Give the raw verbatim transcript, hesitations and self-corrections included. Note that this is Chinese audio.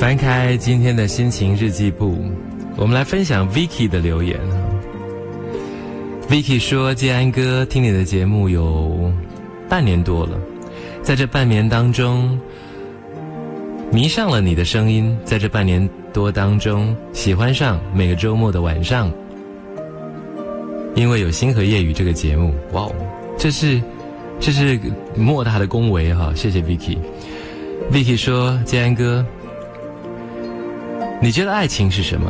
翻开今天的心情日记簿，我们来分享 Vicky 的留言。Vicky 说，建安哥，听你的节目有半年多了，在这半年当中迷上了你的声音，在这半年多当中喜欢上每个周末的晚上，因为有星河夜雨这个节目。哇哦，这是这是莫大的恭维哈，谢谢 Vicky。 Vicky 说，建安哥，你觉得爱情是什么？